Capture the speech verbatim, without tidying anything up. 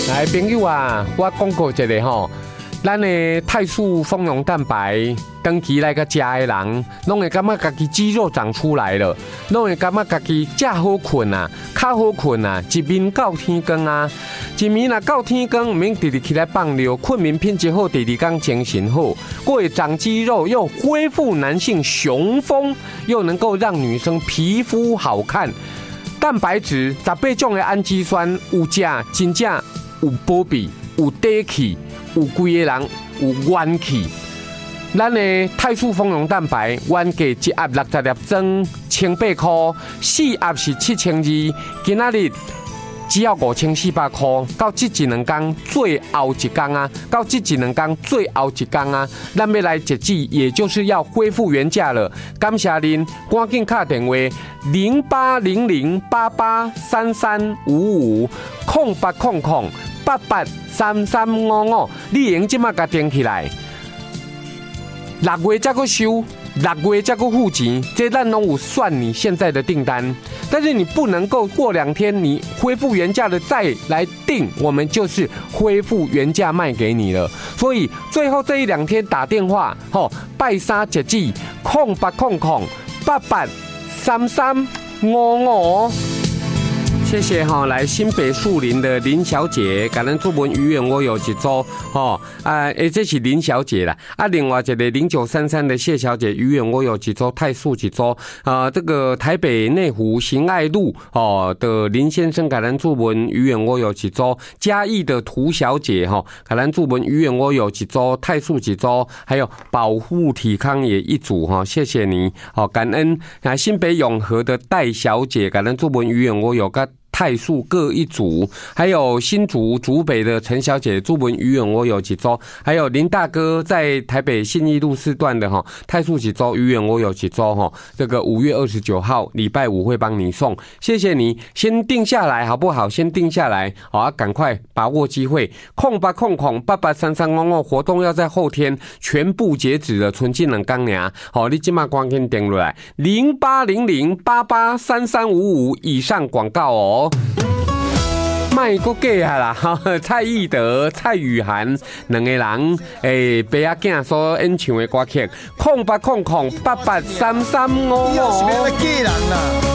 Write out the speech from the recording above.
来，朋友啊，我讲过一个吼，咱的泰素丰容蛋白，长期来个食的人，拢会感觉家己肌肉长出来了，拢会感觉家己较好困啊，较好困啊，一眠到天光啊，一眠若到天光，唔免直直起来放尿，困眠品质好，第二天精神好，过会长肌肉，又恢复男性雄风，又能够让女生皮肤好看。蛋白质十八种的氨基酸，有食真正有保庇，有底气，有规个人有元气。咱的泰素丰容蛋白，原价一盒六十粒装，千八块，四盒是七千二，今仔日只要五千四百块。到这一两天最后一天啊，到这一两天最后一天啊，咱要来截止，也就是要恢复原价了。感谢您，赶紧打电话零八零零八八三三五五空八空空八八三三五五，你用即马甲订起来，六月才阁收。六月再个付钱，这咱拢有算你现在的订单，但是你不能够过两天你恢复原价的再来订，我们就是恢复原价卖给你了。所以最后这一两天打电话，吼，拜三截止，空八空空八八三三五五。谢谢哈，来新北树林的林小姐，感恩祝文鱼圆我有一组哦啊，诶，这是林小姐啦啊，另外一个零九三三的谢小姐，鱼圆我有几组，泰素几组啊，这个台北内湖行爱路哦的林先生，感恩祝文鱼圆我有几组，嘉义的涂小姐哈，感恩祝文鱼圆我有几组，泰素几组，还有保护体康也一组哈，谢谢你好，感恩啊新北永和的戴小姐，感恩祝文鱼圆我有个。泰素各一组，还有新竹竹北的陈小姐，朱文鱼圆我有几周，还有林大哥在台北信义路四段的哈，泰素几周鱼圆我有几周哈，这个五月二十九号礼拜五会帮你送，谢谢你，先定下来好不好？先定下来，好啊，赶快把握机会，空八空空八八三三五五活动要在后天全部截止了，存进两天尔，好，你今马赶紧订落来零八零零八八三三五五以上广告哦。卖个假啊啦！蔡义德、蔡宇涵两个人，诶，爸仔囝所演唱的歌曲，空八空空八八三三五五。